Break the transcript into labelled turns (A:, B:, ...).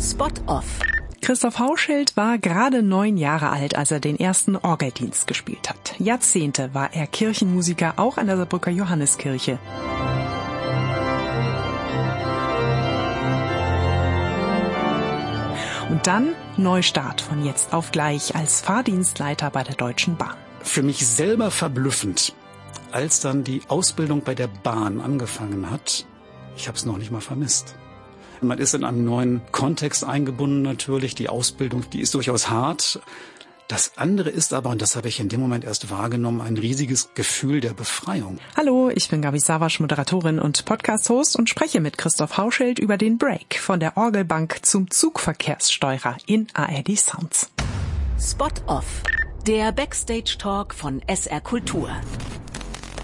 A: Spot Off.
B: Christoph Hauschild war gerade 9 Jahre alt, als er den ersten Orgeldienst gespielt hat. Jahrzehnte war er Kirchenmusiker, auch an der Saarbrücker Johanneskirche. Und dann Neustart von jetzt auf gleich als Fahrdienstleiter bei der Deutschen Bahn.
C: Für mich selber verblüffend, als dann die Ausbildung bei der Bahn angefangen hat. Ich habe es noch nicht mal vermisst. Man ist in einem neuen Kontext eingebunden natürlich. Die Ausbildung, die ist durchaus hart. Das andere ist aber, und das habe ich in dem Moment erst wahrgenommen, ein riesiges Gefühl der Befreiung.
B: Hallo, ich bin Gabi Savasch, Moderatorin und Podcast-Host und spreche mit Christoph Hauschild über den Break von der Orgelbank zum Zugverkehrssteuerer in ARD Sounds.
A: Spot Off. Der Backstage-Talk von SR Kultur.